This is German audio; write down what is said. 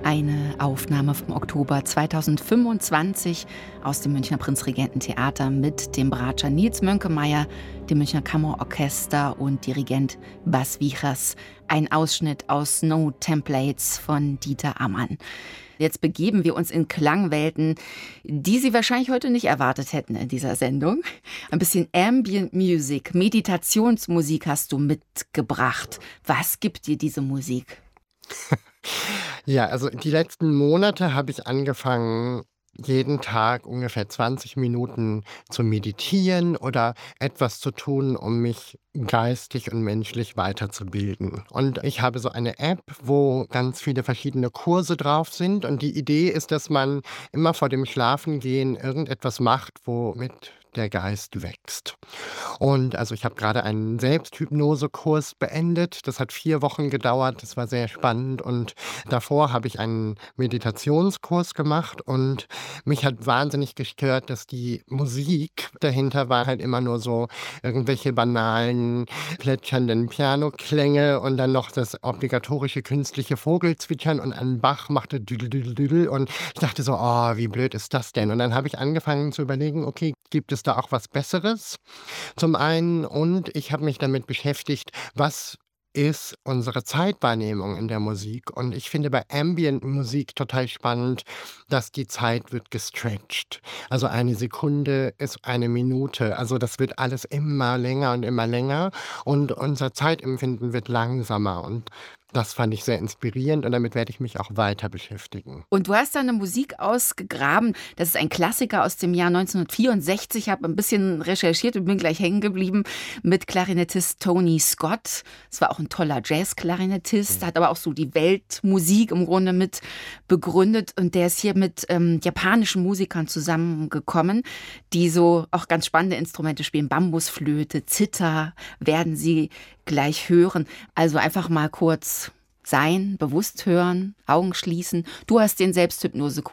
Eine Aufnahme vom Oktober 2025 aus dem Münchner Prinzregententheater mit dem Bratscher Nils Mönkemeyer, dem Münchner Kammerorchester und Dirigent Bas Wichers. Ein Ausschnitt aus No Templates von Dieter Ammann. Jetzt begeben wir uns in Klangwelten, die Sie wahrscheinlich heute nicht erwartet hätten in dieser Sendung. Ein bisschen Ambient Music, Meditationsmusik hast du mitgebracht. Was gibt dir diese Musik? Ja, also die letzten Monate habe ich angefangen, jeden Tag ungefähr 20 Minuten zu meditieren oder etwas zu tun, um mich geistig und menschlich weiterzubilden. Und ich habe so eine App, wo ganz viele verschiedene Kurse drauf sind. Und die Idee ist, dass man immer vor dem Schlafengehen irgendetwas macht, womit der Geist wächst. Und also ich habe gerade einen Selbsthypnosekurs beendet. Das hat 4 Wochen gedauert. Das war sehr spannend. Und davor habe ich einen Meditationskurs gemacht. Und mich hat wahnsinnig gestört, dass die Musik dahinter war halt immer nur so irgendwelche banalen, plätschernden Pianoklänge und dann noch das obligatorische künstliche Vogelzwitschern und ein Bach machte düdel, düdel, düdel. Und ich dachte so, oh, wie blöd ist das denn? Und dann habe ich angefangen zu überlegen, okay, gibt es da auch was Besseres? Zum einen und ich habe mich damit beschäftigt, was ist unsere Zeitwahrnehmung in der Musik? Und ich finde bei Ambient-Musik total spannend, dass die Zeit wird gestretched. Also eine Sekunde ist eine Minute. Also das wird alles immer länger und immer länger und unser Zeitempfinden wird langsamer. Und das fand ich sehr inspirierend und damit werde ich mich auch weiter beschäftigen. Und du hast da eine Musik ausgegraben. Das ist ein Klassiker aus dem Jahr 1964. Ich habe ein bisschen recherchiert und bin gleich hängen geblieben mit Klarinettist Tony Scott. Es war auch ein toller Jazz-Klarinettist, hat aber auch so die Weltmusik im Grunde mit begründet. Und der ist hier mit japanischen Musikern zusammengekommen, die so auch ganz spannende Instrumente spielen. Bambusflöte, Zither werden Sie gleich hören. Also einfach mal kurz sein, bewusst hören, Augen schließen. Du hast den Selbsthypnosekurs